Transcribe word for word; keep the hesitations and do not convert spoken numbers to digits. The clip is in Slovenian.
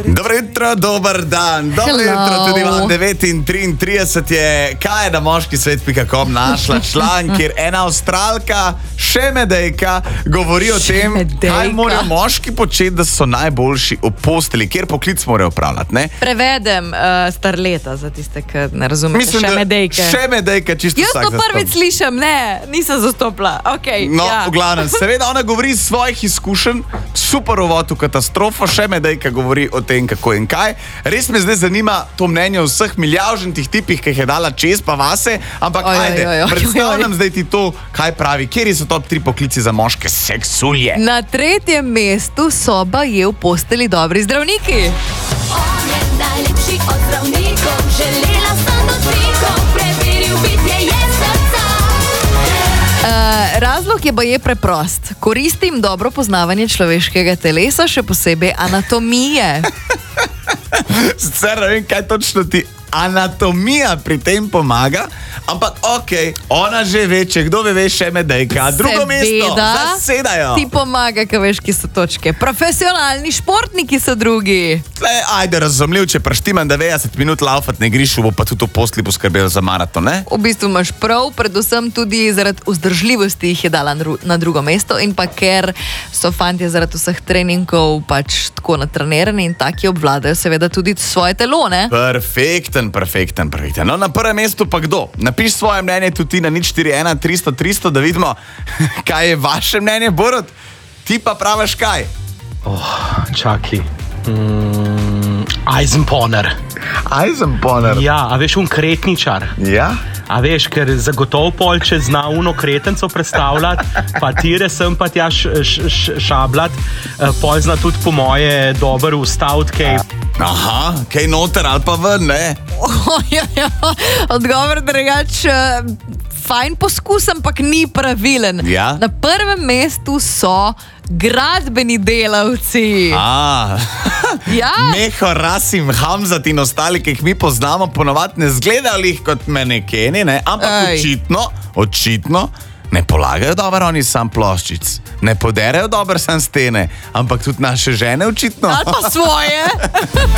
Dobro jutro, dober dan, dobro Hello. jutro, tudi vam devet in triintrideset je, kaj je na moški svet pika com našla član, kjer ena Avstralka, Šemedejka, govori o tem, Šemedejka. kaj morajo moški početi, da so najboljši v posteli, kjer poklic morajo upravljati, ne? Prevedem uh, starleta za tiste, ki ne razumete. Mislim, da Šemedejke. Šemedejka, čisto Jaz vsak to zastopi. prvič slišim, ne, nisem zastopila. Okay, No, ja. v glavnem, seveda ona govori iz svojih izkušenj, super uvod v katastrofo, Šemedejka govori o tem, kako in kaj. Res me zdaj zanima to mnenje o vseh milijavžentih tipih, ki jih je dala čez pa vase, ampak Oj, oj, ajde, oj, oj, predstavljam oj. zdaj ti to, kaj pravi, kjer so top tri poklici za moške seksulje. Na tretjem mestu soba je v posteli dobri zdravniki. On je najlepši od zdravnikov, želela sem dotikov, preveril bitje je srca. Uh, razlog je baje preprost. Koristim dobro poznavanje človeškega telesa, še posebej anatomije. Sicer ne vem, kaj točno ti anatomija pri tem pomaga, ampak ok, ona že ve, če kdo ve, ve Šemedejka. Drugo mesto, zasedajo. Ti pomaga, kaj veš, ki so točke. Profesionalni športniki so drugi. Tle, ajde, razumljiv, če praštimam devetdeset minut laufat ne grišu, bo pa tudi v postli poskrbel za maraton, ne? V bistvu imaš prav, predvsem tudi zaradi vzdržljivosti jih je dala na ru- na drugo mesto in pa ker so fantje zaradi vseh treningov pač tako natrenirani in taki obvladajo seveda tudi svoje telo, ne? Perfekten, perfekten, perfekten. No, na prvem mestu pa kdo? Napiš svoje mnenje tudi ti na nič štiri ena tristo tristo, da vidimo, kaj je vaše mnenje, Borut. Ti pa praviš kaj? Oh, čakaj. Mm, Eisenponer. Eisenponer. Ja, a veš, un kretničar. Ja? A veš, ker zagotovo pol, če zna uno kretenco predstavljati, pa tire sem pa tja š, š, š, šablat, eh, pol zna tudi po moje dober ustaviti kaj. Aha, kaj noter ali pa ven, ne? Odgovor drugač, eh, fajn poskus, ampak ni pravilen. Ja? Na prvem mestu so gradbeni delavci. A, Ja. Meho, Rasim, Hamzat in ostali, ki jih mi poznamo, ponovadi ne zgledajo jih kot manekeni, ne? Ampak Ej. očitno, očitno ne polagajo dobro oni sam ploščic, ne poderejo dobro sam stene, ampak tudi naše žene očitno. Ali pa svoje.